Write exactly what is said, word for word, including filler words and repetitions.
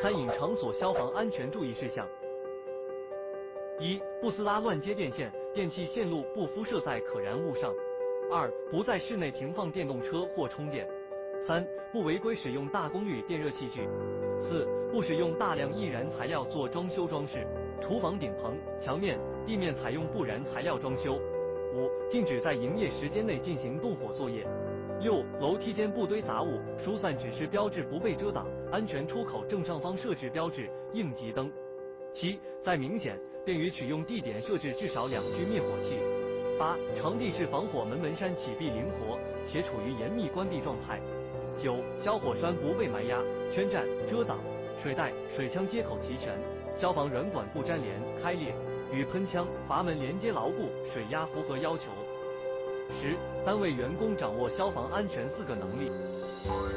餐饮场所消防安全注意事项：一、不撕拉乱接电线，电器线路不敷设在可燃物上；二、不在室内停放电动车或充电；三、不违规使用大功率电热器具；四、不使用大量易燃材料做装修装饰，厨房顶棚、墙面、地面采用不燃材料装修；五、禁止在营业时间内进行动火作业；六、楼梯间不堆杂物，疏散指示标志不被遮挡，安全出口正上方设置标志、应急灯；七、在明显便于取用地点设置至少两具灭火器；八、场地是防火门门扇启闭灵活且处于严密关闭状态；九、消火栓不被埋压、圈占、遮挡，水带、水枪接口齐全，消防软管不粘连、开裂，与喷枪、阀门连接牢固，水压符合要求。十、单位员工掌握消防安全四个能力。